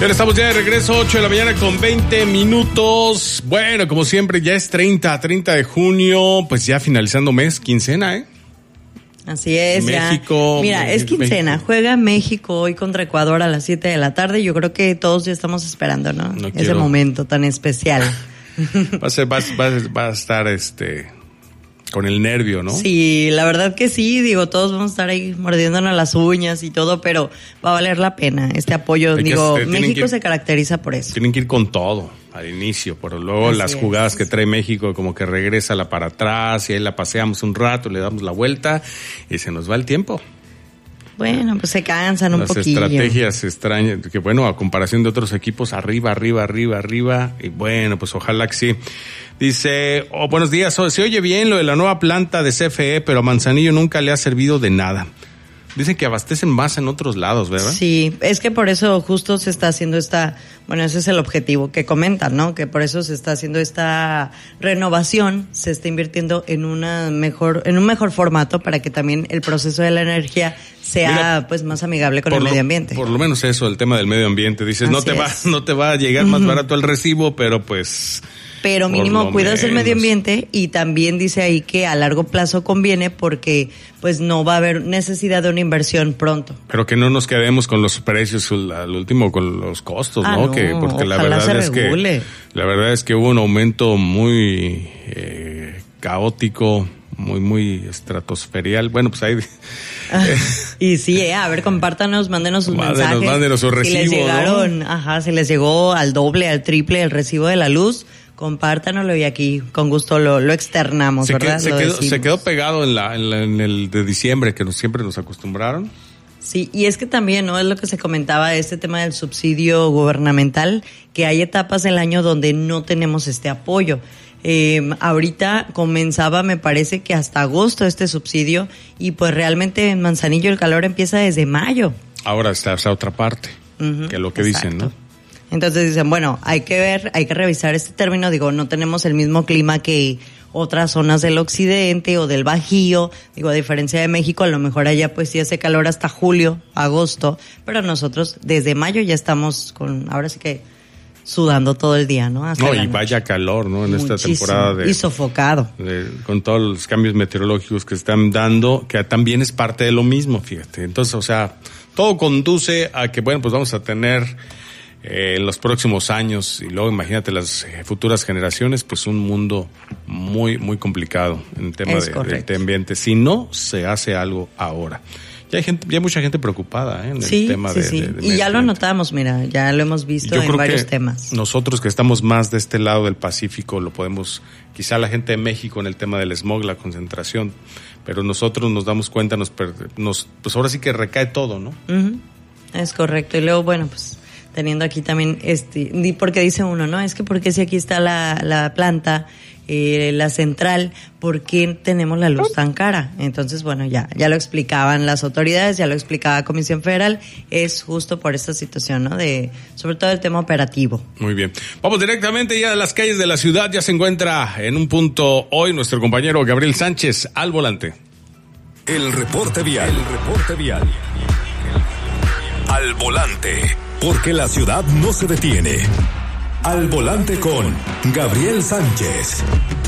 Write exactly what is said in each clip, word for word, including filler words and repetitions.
Ya estamos ya de regreso, ocho de la mañana con veinte minutos. Bueno, como siempre, ya es treinta, treinta de junio, pues ya finalizando mes, quincena, ¿eh? Así es, México. Ya. Mira, es quincena. México. Juega México hoy contra Ecuador a las siete de la tarde. Yo creo que todos ya estamos esperando, ¿no? no Ese quiero... momento tan especial. Va a ser, va, va, va a estar este con el nervio, ¿no? Sí, la verdad que sí. Digo, todos vamos a estar ahí mordiéndonos las uñas y todo, pero va a valer la pena este apoyo. Hay Digo, que, México ir, se caracteriza por eso. Tienen que ir con todo al inicio, pero luego Así las jugadas es. que trae México, como que regresa la para atrás y ahí la paseamos un rato, le damos la vuelta y se nos va el tiempo. Bueno, pues se cansan un Las poquillo. Las estrategias extrañas, que bueno, a comparación de otros equipos, arriba, arriba, arriba, arriba, y bueno, pues ojalá que sí. Dice, oh, buenos días, oh, se oye bien lo de la nueva planta de C F E, pero a Manzanillo nunca le ha servido de nada. Dicen que abastecen más en otros lados, ¿verdad? Sí, es que por eso justo se está haciendo esta, bueno, ese es el objetivo que comentan, ¿no? Que por eso se está haciendo esta renovación, se está invirtiendo en una mejor, en un mejor formato para que también el proceso de la energía sea Mira, pues más amigable con el lo, medio ambiente. Por lo menos eso, el tema del medio ambiente. Dices, Así no te es. va, no te va a llegar más uh-huh. barato el recibo, pero pues... Pero mínimo cuidas menos. el medio ambiente y también dice ahí que a largo plazo conviene porque pues no va a haber necesidad de una inversión pronto. Pero que no nos quedemos con los precios al último, con los costos, ah, ¿no? no que porque la verdad es regule. que la verdad es que hubo un aumento muy eh, caótico, muy muy estratosferial. Bueno, pues ahí eh. Y sí, eh, a ver, compártanos, mándenos sus mándenos, mensajes. Mándenos sus recibos, si les llegaron, ¿no? ajá, si les llegó al doble, al triple el recibo de la luz. Compártanoslo y aquí con gusto lo, lo externamos, se ¿verdad? Quedó, se, lo quedó, se quedó pegado en, la, en, la, en el de diciembre que nos, siempre nos acostumbraron. Sí, y es que también, ¿no? Es lo que se comentaba, este tema del subsidio gubernamental, que hay etapas del año donde no tenemos este apoyo. Eh, ahorita comenzaba, me parece que hasta agosto este subsidio, y pues realmente en Manzanillo el calor empieza desde mayo. Ahora está esa otra parte, uh-huh, que es lo que exacto. dicen, ¿no? Entonces dicen, bueno, hay que ver, hay que revisar este término. Digo, no tenemos el mismo clima que otras zonas del occidente o del Bajío. Digo, a diferencia de México, a lo mejor allá pues sí hace calor hasta julio, agosto. Pero nosotros desde mayo ya estamos con, ahora sí que sudando todo el día, ¿no? Hasta no, y vaya calor, ¿no? En Muchísimo. esta temporada de... Y sofocado. De, con todos los cambios meteorológicos que están dando, que también es parte de lo mismo, fíjate. Entonces, o sea, todo conduce a que, bueno, pues vamos a tener... Eh, en los próximos años y luego imagínate las eh, futuras generaciones, pues un mundo muy muy complicado en el tema de, del medio ambiente si no se hace algo ahora. Ya hay gente, ya hay mucha gente preocupada ¿eh? en sí, el tema sí, de, sí. de, de y ya lo notamos, mira, ya lo hemos visto en varios temas. Nosotros que estamos más de este lado del Pacífico lo podemos, quizá la gente de México en el tema del smog, la concentración, pero nosotros nos damos cuenta, nos, nos pues ahora sí que recae todo, ¿no? Uh-huh. Es correcto. Y luego, bueno, pues teniendo aquí también, este, porque dice uno, ¿no? Es que porque si aquí está la, la planta, eh, la central, ¿por qué tenemos la luz tan cara? Entonces, bueno, ya, ya lo explicaban las autoridades, ya lo explicaba Comisión Federal, es justo por esta situación, ¿no? De, sobre todo el tema operativo. Muy bien. Vamos directamente ya a las calles de la ciudad, ya se encuentra en un punto hoy nuestro compañero Gabriel Sánchez al volante. El reporte vial, el reporte vial. Al volante. Porque la ciudad no se detiene. Al volante con Gabriel Sánchez.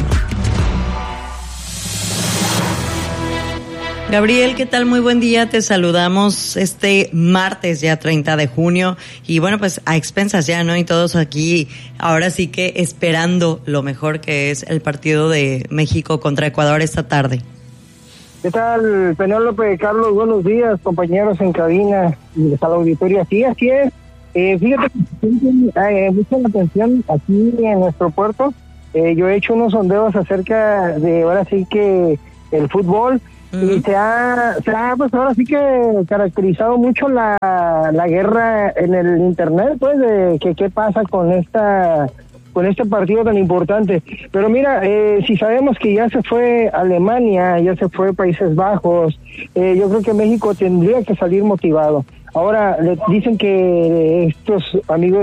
Gabriel, ¿qué tal? Muy buen día. Te saludamos este martes ya treinta de junio. Y bueno, pues a expensas ya, ¿no? Y todos aquí ahora sí que esperando lo mejor que es el partido de México contra Ecuador esta tarde. ¿Qué tal, Penélope? Carlos, buenos días, compañeros en cabina y al auditorio. Sí, así es. Eh, fíjate que eh, mucha la atención aquí en nuestro puerto. Eh, yo he hecho unos sondeos acerca de ahora sí que el fútbol uh-huh. y se ha, se ha pues ahora sí que caracterizado mucho la, la guerra en el internet, pues de que qué pasa con esta con este partido tan importante. Pero mira, eh, si sabemos que ya se fue Alemania, ya se fue Países Bajos, eh, yo creo que México tendría que salir motivado. Ahora le dicen que estos amigos